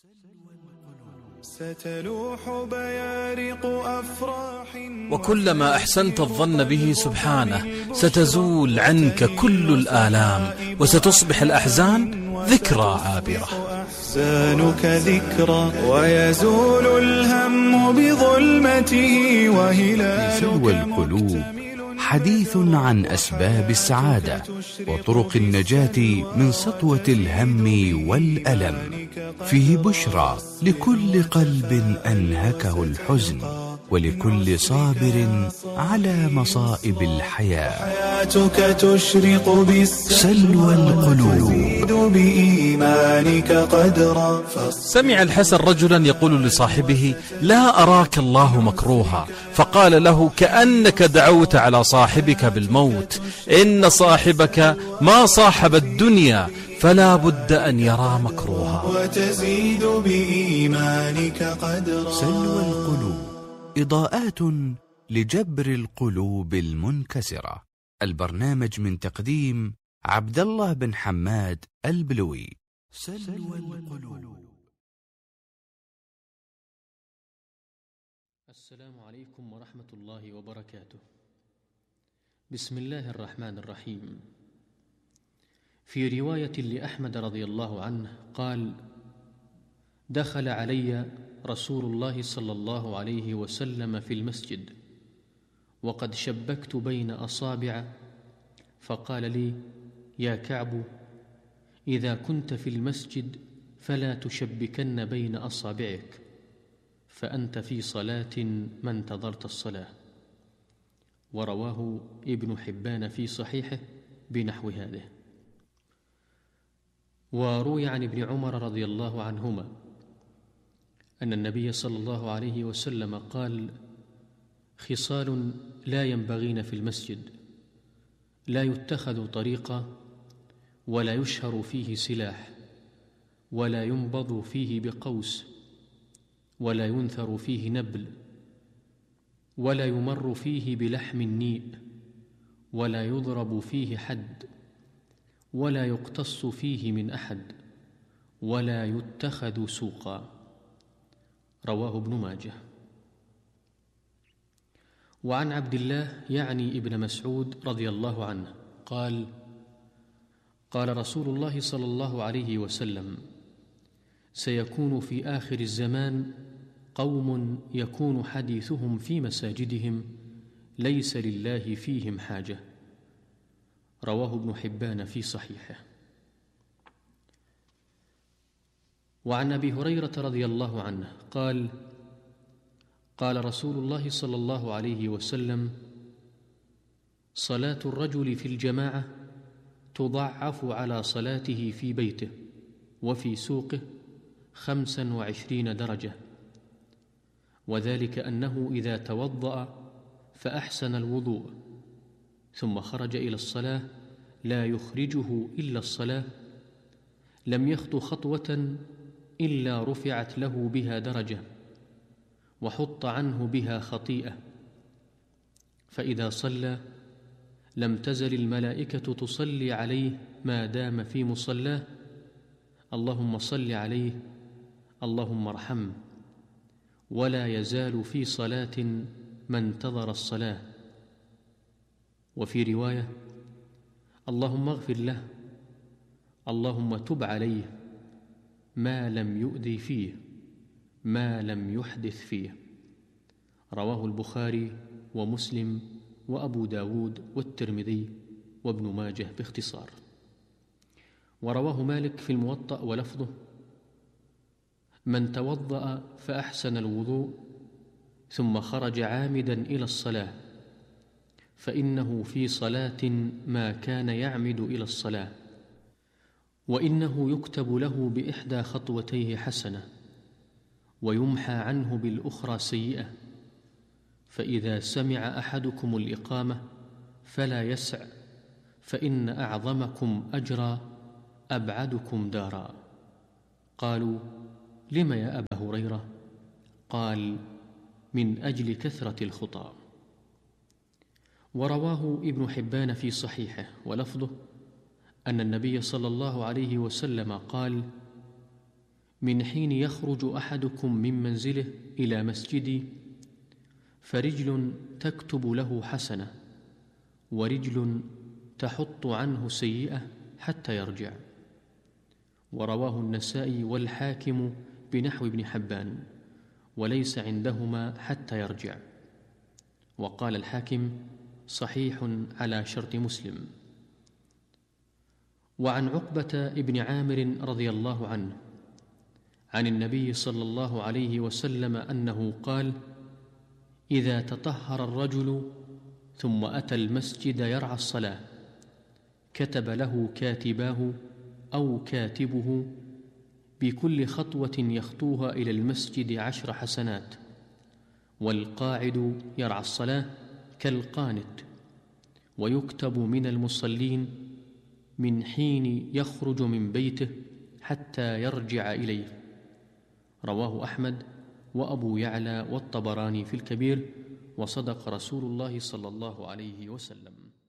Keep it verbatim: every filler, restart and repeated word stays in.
ستلوح بيارق أفراح. وكلما أحسنت الظن به سبحانه ستزول عنك كل الآلام، وستصبح الأحزان ذكرى عابرة. أحزانك ذكرى ويزول الهم بظلمته وهلالك. سلوى القلوب حديث عن أسباب السعادة وطرق النجاة من سطوة الهم والألم، فيه بشرى لكل قلب أنهكه الحزن، ولكل صابر على مصائب الحياة. حياتك تشرق سلوى القلوب بإيمانك قدرا. سمع الحسن رجلا يقول لصاحبه: لا أراك الله مكروها، فقال له: كأنك دعوت على صاحبك بالموت، إن صاحبك ما صاحب الدنيا، فلا بد أن يرى مكروها. وتزيد بإيمانك قدرا. سلوى القلوب، إضاءات لجبر القلوب المنكسرة. البرنامج من تقديم عبد الله بن حماد البلوي. سلوى القلوب. السلام عليكم ورحمة الله وبركاته. بسم الله الرحمن الرحيم. في رواية لأحمد رضي الله عنه قال: دخل علي رسول الله صلى الله عليه وسلم في المسجد وقد شبكت بين أصابع، فقال لي: يا كعب، إذا كنت في المسجد فلا تشبكن بين أصابعك، فأنت في صلاة ما انتظرت الصلاة. ورواه ابن حبان في صحيحه بنحو هذه. وروي عن ابن عمر رضي الله عنهما أن النبي صلى الله عليه وسلم قال: خصال لا ينبغين في المسجد: لا يتخذ طريقا، ولا يشهر فيه سلاح، ولا ينبض فيه بقوس، ولا ينثر فيه نبل، ولا يمر فيه بلحم النيء، ولا يضرب فيه حد، ولا يقتص فيه من أحد، ولا يتخذ سوقا. رواه ابن ماجه. وعن عبد الله يعني ابن مسعود رضي الله عنه قال: قال رسول الله صلى الله عليه وسلم: سيكون في آخر الزمان قوم يكون حديثهم في مساجدهم ليس لله فيهم حاجة. رواه ابن حبان في صحيحه. وعن أبي هريرة رضي الله عنه قال: قال رسول الله صلى الله عليه وسلم: صلاة الرجل في الجماعة تضعف على صلاته في بيته وفي سوقه خمسا وعشرين درجة، وذلك أنه إذا توضأ فأحسن الوضوء ثم خرج إلى الصلاة لا يخرجه إلا الصلاة، لم يخطو خطوة إلا رفعت له بها درجة وحط عنه بها خطيئة، فإذا صلى لم تزل الملائكة تصلي عليه ما دام في مصلاه: اللهم صل عليه، اللهم ارحمه. ولا يزال في صلاة ما انتظر الصلاة. وفي رواية: اللهم اغفر له، اللهم تب عليه، ما لم يؤذي فيه، ما لم يحدث فيه. رواه البخاري ومسلم وأبو داود والترمذي وابن ماجه باختصار. ورواه مالك في الموطأ ولفظه: من توضأ فأحسن الوضوء ثم خرج عامدا إلى الصلاة فإنه في صلاة ما كان يعمد إلى الصلاة، وإنه يكتب له بإحدى خطوتيه حسنة ويمحى عنه بالأخرى سيئة. فإذا سمع أحدكم الإقامة فلا يسع، فإن أعظمكم أجرا أبعدكم دارا. قالوا: لم يا أبا هريرة؟ قال: من أجل كثرة الخطى. ورواه ابن حبان في صحيحه ولفظه أن النبي صلى الله عليه وسلم قال: من حين يخرج أحدكم من منزله إلى مسجدي فرجل تكتب له حسنة ورجل تحط عنه سيئة حتى يرجع. ورواه النسائي والحاكم بنحو ابن حبان، وليس عندهما حتى يرجع. وقال الحاكم صحيح على شرط مسلم. وعن عقبة ابن عامر رضي الله عنه عن النبي صلى الله عليه وسلم أنه قال: إذا تطهر الرجل ثم أتى المسجد يرعى الصلاة كتب له كاتباه أو كاتبه بكل خطوة يخطوها إلى المسجد عشر حسنات، والقاعد يرعى الصلاة كالقانت. ويكتب من المصلين من حين يخرج من بيته حتى يرجع إليه. رواه أحمد وأبو يعلى والطبراني في الكبير، وصدق رسول الله صلى الله عليه وسلم.